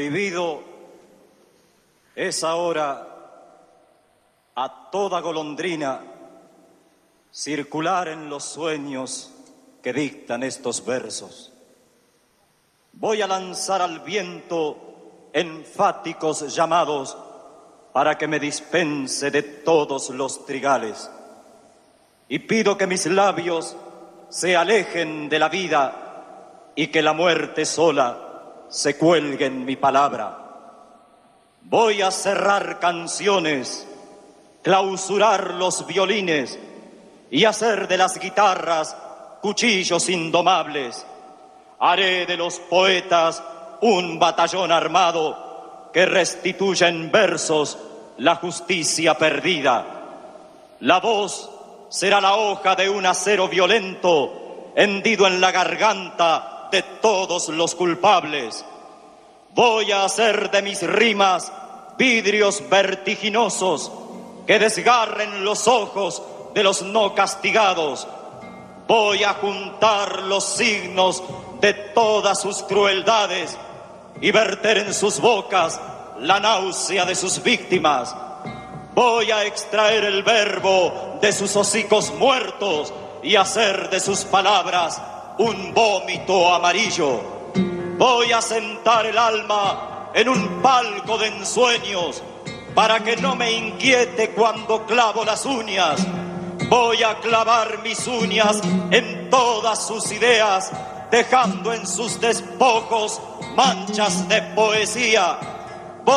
Prohibido es ahora a toda golondrina circular en los sueños que dictan estos versos. Voy a lanzar al viento enfáticos llamados para que me dispense de todos los trigales. Y pido que mis labios se alejen de la vida y que la muerte sola se cuelgue en mi palabra. Voy a cerrar canciones, clausurar los violines y hacer de las guitarras cuchillos indomables. Haré de los poetas un batallón armado que restituya en versos la justicia perdida. La voz será la hoja de un acero violento hendido en la garganta de todos los culpables. Voy a hacer de mis rimas vidrios vertiginosos que desgarren los ojos de los no castigados. Voy a juntar los signos de todas sus crueldades y verter en sus bocas la náusea de sus víctimas. Voy a extraer el verbo de sus hocicos muertos y hacer de sus palabras un vómito amarillo. Voy a sentar el alma en un palco de ensueños para que no me inquiete cuando clavo las uñas. Voy a clavar mis uñas en todas sus ideas, dejando en sus despojos manchas de poesía.